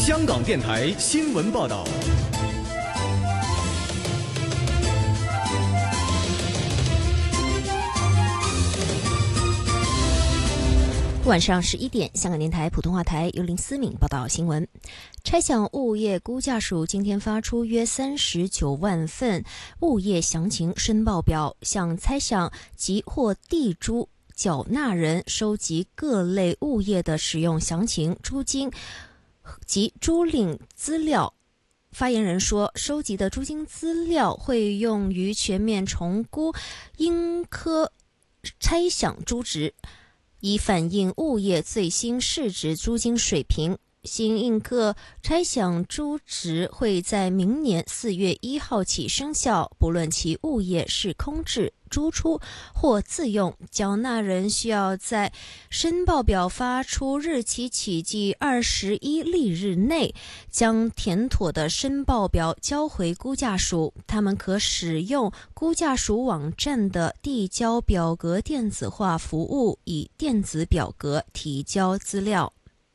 香港电台新闻报道。 晚上11点，香港电台普通话台由林思敏报道新闻。差餉物业估价署今天发出约39万份物业详情申报表，向差餉及或地租缴纳人收集各类物业的使用详情、租金及租赁资料。发言人说，收集的租金资料会用于全面重估应科差餉租值，以反映物业最新市值租金水平。新应课差餉租值会在明年4月1号起生效，不论其物业是空置、租出或自用，缴纳人需要在申报表发出日期起计21历日内，将填妥的申报表交回估价署。他们可使用估价署网站的递交表格电子化服务，以电子表格提交资料。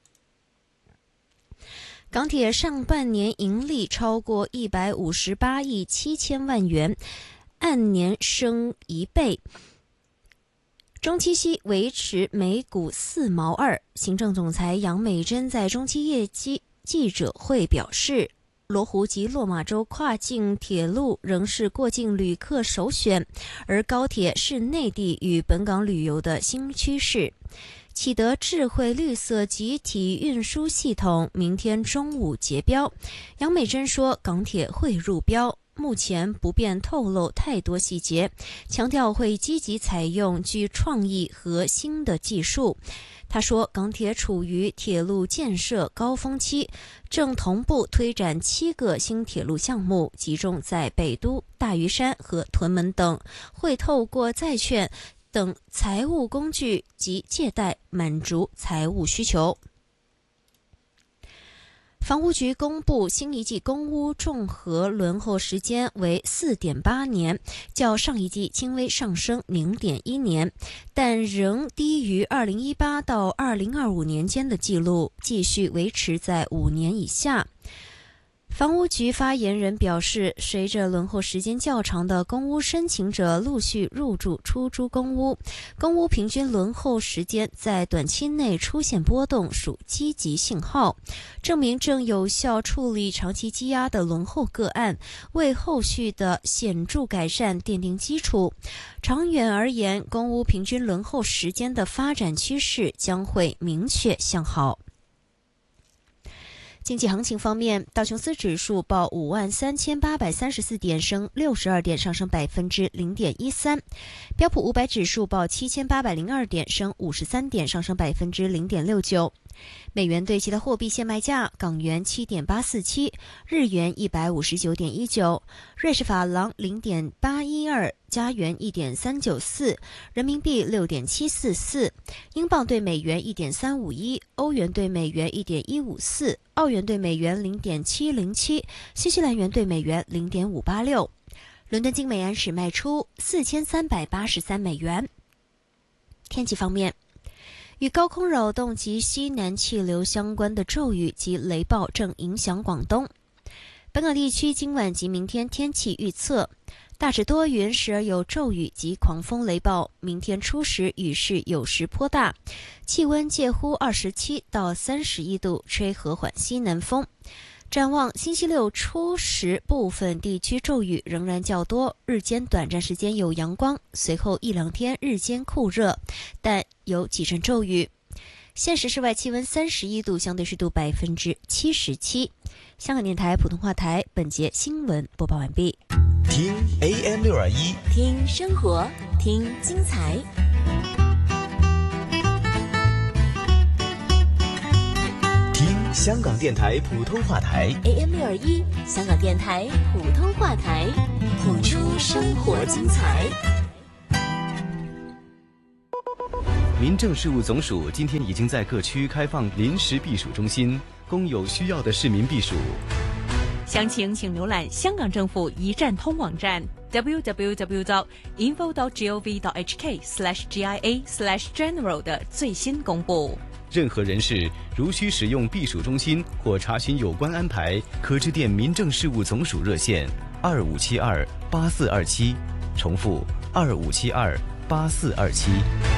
港铁上半年盈利超过158亿7千万元，按年升1倍，中期息维持每股4毛2。行政总裁杨美珍在中期业绩记者会表示，罗湖及落马洲跨境铁路仍是过境旅客首选，而高铁是内地与本港旅游的新趋势。启德智慧绿色集体运输系统明天中午结标，杨美珍说港铁会入标，目前不便透露太多细节，强调会积极采用具创意和新的技术。他说，港铁处于铁路建设高峰期，正同步推展7个新铁路项目，集中在北都、大屿山和屯门等，会透过债券等财务工具及借贷满足财务需求。房屋局公布新一季公屋综合轮候时间为 4.8 年，较上一季轻微上升 0.1 年，但仍低于2018到2025年间的记录，继续维持在5年以下。房屋局发言人表示，随着轮候时间较长的公屋申请者陆续入住出租公屋，公屋平均轮候时间在短期内出现波动属积极信号，证明正有效处理长期积压的轮候个案，为后续的显著改善奠定基础。长远而言，公屋平均轮候时间的发展趋势将会明确向好。经济行情方面，道琼斯指数报53834点，升62点，上升0.13%；标普500指数报7802点，升53点，上升0.69%。美元对其他货币现卖价：港元7.847，日元159.19，瑞士法郎0.812，加元1.394，人民币6.744，英镑对美元1.351，欧元对美元1.154，澳元对美元0.707，新西兰元对美元0.586。伦敦金每安士卖出4383美元。天气方面，与高空扰动及西南气流相关的骤雨及雷暴正影响广东。本港地区今晚及明天天气预测：大致多云，时而有骤雨及狂风雷暴。明天初时雨势有时颇大，气温介乎27到31度，吹和缓西南风。展望星期六初时，部分地区骤雨仍然较多，日间短暂时间有阳光，随后1-2天日间酷热，但有几阵骤雨。现时室外气温31度，相对湿度77%。香港电台普通话台本节新闻播报完毕。 听 AM621， 听生活，听精彩。 香港电台普通话台 AM621，香港电台普通话台，谱出生活精彩。 民政事务总署今天已经在各区开放临时避暑中心，供有需要的市民避暑。 详情请浏览香港政府一站通网站 www.info.gov.hk/GIA/general 的最新公布。 任何人士如需使用避暑中心或查询有关安排，可致电民政事务总署热线25728427，重复25728427。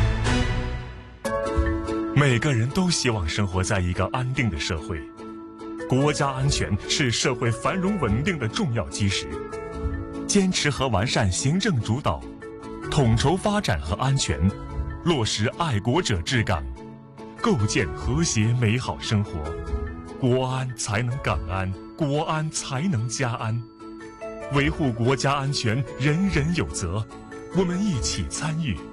每个人都希望生活在一个安定的社会，国家安全是社会繁荣稳定的重要基石。坚持和完善行政主导，统筹发展和安全，落实爱国者治港，构建和谐美好生活，国安才能港安，国安才能家安。维护国家安全，人人有责，我们一起参与，